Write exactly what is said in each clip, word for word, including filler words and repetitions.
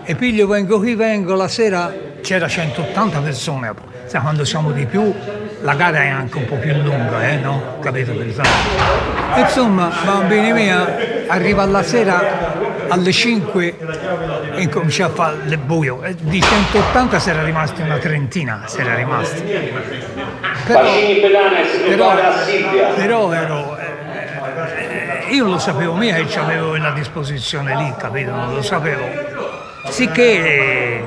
E piglio, vengo qui, vengo, la sera c'era centottanta persone, sai, quando siamo di più la gara è anche un po' più lunga, eh, no? Capito? Insomma, bambini miei, arriva la sera alle cinque e incomincia a fare il buio. Di centottanta si era rimasti una trentina, si era rimasti. Però, però, però ero... Eh, io non lo sapevo mica che c'avevo la disposizione lì, capito? Non lo sapevo. Sicché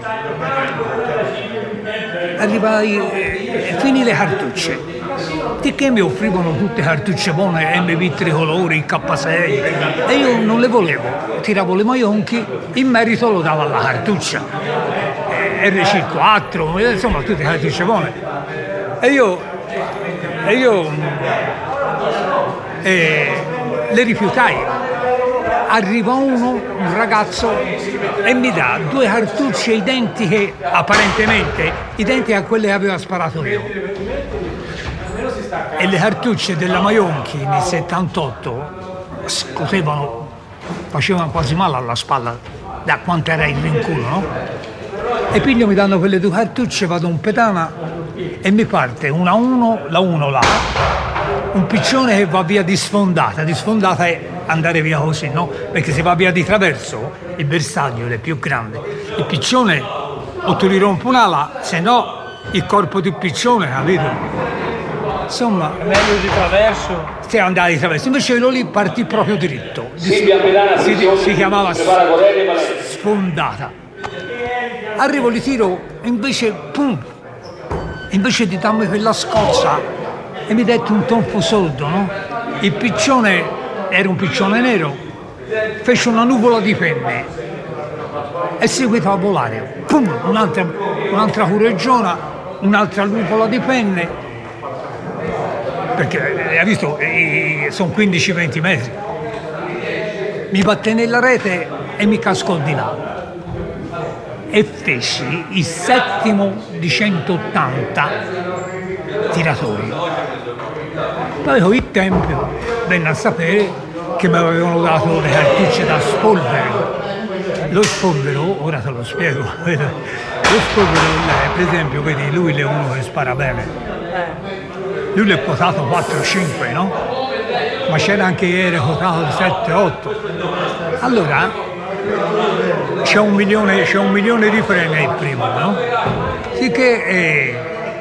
arrivai e eh, finì le cartucce, di che mi offrivano tutte cartucce buone, M V tricolori, K sei, e io non le volevo, tiravo le maionchi, in merito lo davo alla cartuccia, eh, R C quattro, insomma tutte cartucce buone. E io, e io eh, le rifiutai. Arriva uno, un ragazzo, e mi dà due cartucce identiche, apparentemente, identiche a quelle che aveva sparato io. E le cartucce della Maionchi nel settantotto scotevano, facevano quasi male alla spalla, da quanto era il rinculo, no? E piglio mi danno quelle due cartucce, vado un pedana e mi parte una uno, la uno là, un piccione che va via di sfondata, di sfondata è andare via così, no? Perché se va via di traverso, il bersaglio è più grande. Il piccione o tu gli rompi un'ala, se no il corpo di un piccione, capito? Insomma, è meglio di traverso. Se andava di traverso, invece quello lì partì proprio dritto. Silvia Pedana si, si, si chiamava sfondata. Arrivo, li tiro, e invece, pum, invece di darmi quella scozza, e mi dette un tonfo sordo, no? Il piccione era un piccione nero, fece una nuvola di penne e seguitò a volare. Pum, un'altra, un'altra cureggiona, un'altra nuvola di penne, perché hai visto, eh, sono quindici venti metri. Mi batté nella rete e mi cascò di là. E feci il settimo di centottanta tiratori. Poi con il tempo venne a sapere che mi avevano dato le cartucce da spolvero. Lo spolvero, ora te lo spiego, lo spolvero, per esempio, vedi, lui è uno che spara bene. Lui l'è quotato quattro cinque, no? Ma c'era anche chi era quotato sette otto. Allora, c'è un milione, c'è un milione di premi il primo, no? Sicché... Eh,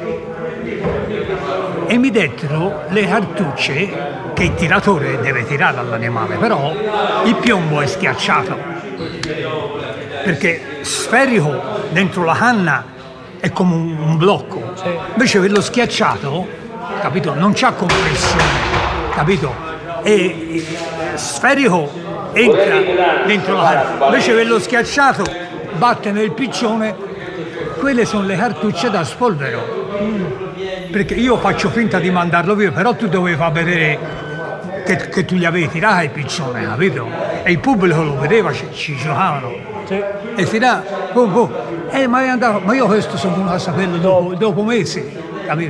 e mi dettero le cartucce che il tiratore deve tirare all'animale, però il piombo è schiacciato, perché sferico dentro la canna è come un, un blocco, invece quello schiacciato, capito, non c'ha compressione, capito, e sferico entra dentro la canna, invece quello schiacciato batte nel piccione. Quelle sono le cartucce da spolvero. Perché io faccio finta di mandarlo via, però tu dovevi far vedere che, che tu gli avevi tirato il piccione, capito? E il pubblico lo vedeva, ci, ci giocavano. Sì. E si dà, boh, boh. Eh, ma, è andato, ma io questo sono venuto a saperlo dopo, dopo mesi, capito?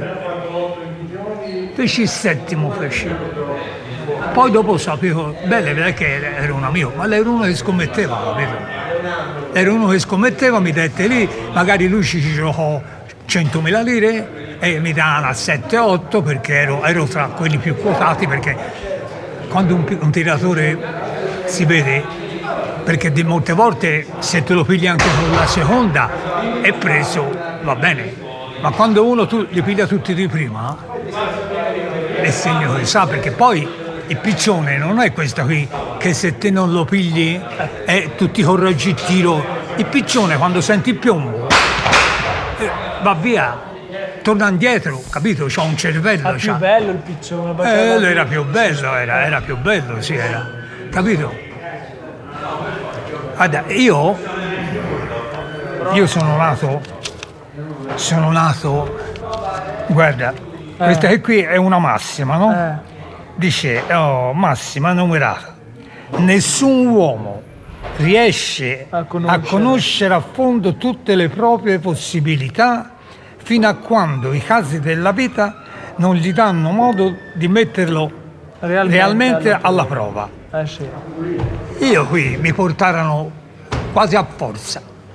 Feci il settimo, feci. Poi dopo sapevo, bene, non è che era un amico, ma era uno che scommetteva, capito? Era uno che scommetteva, mi dette lì, magari lui ci giocò centomila lire e mi davano a sette otto perché ero, ero tra quelli più quotati, perché quando un, un tiratore si vede, perché di molte volte se te lo pigli anche con la seconda è preso, va bene, ma quando uno tu, li piglia tutti di prima è segno che sa, perché poi il piccione non è questo qui che se te non lo pigli e tu ti correggi il tiro. Il piccione quando senti il piombo eh, va via, torna indietro, capito? C'ha un cervello. Era più c'ha. bello il piccione. Eh, era più bello, era, era più bello, sì, era. Capito? Guarda, io, io sono nato, sono nato, guarda, eh. questa qui è una massima, no? Eh. Dice, oh, massima numerata. Nessun uomo riesce a conoscere. a conoscere a fondo tutte le proprie possibilità fino a quando i casi della vita non gli danno modo di metterlo realmente, realmente alla, alla prova. Eh sì. Io qui mi portarono quasi a forza.